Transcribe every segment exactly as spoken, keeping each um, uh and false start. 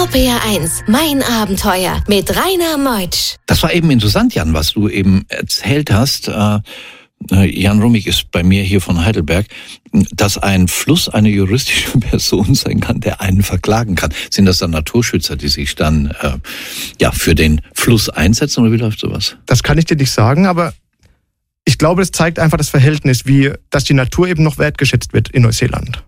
R P R eins, mein Abenteuer mit Rainer Meutsch. Das war eben interessant, Jan, was du eben erzählt hast. Äh, Jan Rummig ist bei mir hier von Heidelberg, dass ein Fluss eine juristische Person sein kann, der einen verklagen kann. Sind das dann Naturschützer, die sich dann äh, ja für den Fluss einsetzen, oder wie läuft sowas? Das kann ich dir nicht sagen, aber ich glaube, es zeigt einfach das Verhältnis, wie dass die Natur eben noch wertgeschätzt wird in Neuseeland.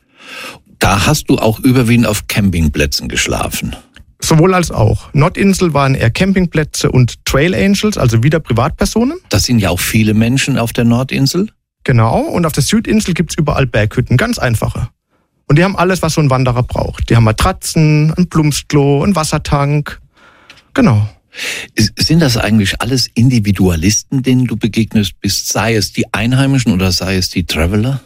Da hast du auch überwiegend auf Campingplätzen geschlafen. Sowohl als auch. Nordinsel waren eher Campingplätze und Trail Angels, also wieder Privatpersonen. Das sind ja auch viele Menschen auf der Nordinsel. Genau, und auf der Südinsel gibt's überall Berghütten, ganz einfache. Und die haben alles, was so ein Wanderer braucht. Die haben Matratzen, ein Plumpsklo, einen Wassertank. Genau. Sind das eigentlich alles Individualisten, denen du begegnet bist, sei es die Einheimischen oder sei es die Traveler?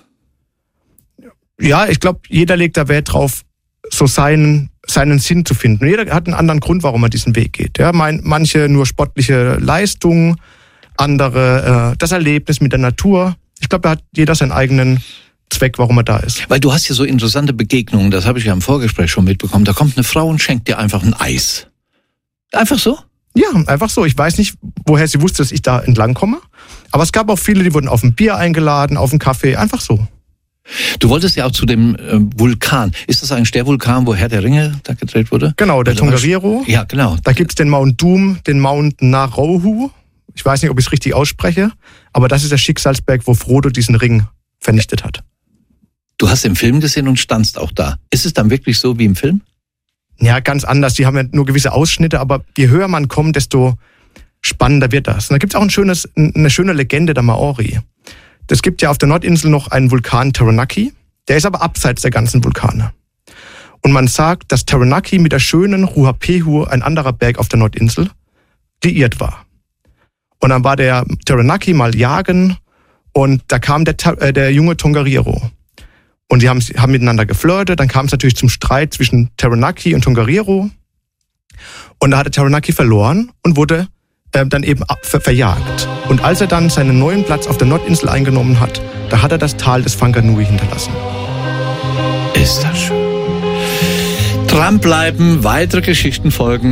Ja, ich glaube, jeder legt da Wert drauf, so seinen seinen Sinn zu finden. Jeder hat einen anderen Grund, warum er diesen Weg geht. Ja, mein, manche nur sportliche Leistung, andere äh, das Erlebnis mit der Natur. Ich glaube, da hat jeder seinen eigenen Zweck, warum er da ist. Weil du hast hier so interessante Begegnungen, das habe ich ja im Vorgespräch schon mitbekommen. Da kommt eine Frau und schenkt dir einfach ein Eis. Einfach so? Ja, einfach so. Ich weiß nicht, woher sie wusste, dass ich da entlang komme. Aber es gab auch viele, die wurden auf ein Bier eingeladen, auf einen Kaffee, einfach so. Du wolltest ja auch zu dem äh, Vulkan. Ist das eigentlich der Vulkan, wo Herr der Ringe da gedreht wurde? Genau, der Tongariro. Ja, genau. Da gibt's den Mount Doom, den Mount Narohu. Ich weiß nicht, ob ich es richtig ausspreche, aber das ist der Schicksalsberg, wo Frodo diesen Ring vernichtet hat. Du hast den Film gesehen und standst auch da. Ist es dann wirklich so wie im Film? Ja, ganz anders. Die haben ja nur gewisse Ausschnitte, aber je höher man kommt, desto spannender wird das. Und da gibt's auch ein schönes, eine schöne Legende der Maori. Es gibt ja auf der Nordinsel noch einen Vulkan Taranaki, der ist aber abseits der ganzen Vulkane. Und man sagt, dass Taranaki mit der schönen Ruapehu, ein anderer Berg auf der Nordinsel, liiert war. Und dann war der Taranaki mal jagen und da kam der, äh, der junge Tongariro. Und die haben, haben miteinander geflirtet, dann kam es natürlich zum Streit zwischen Taranaki und Tongariro. Und da hatte Taranaki verloren und wurde äh, dann eben ab, ver, verjagt. Und als er dann seinen neuen Platz auf der Nordinsel eingenommen hat, da hat er das Tal des Whanganui hinterlassen. Ist das schön. Dranbleiben, weitere Geschichten folgen.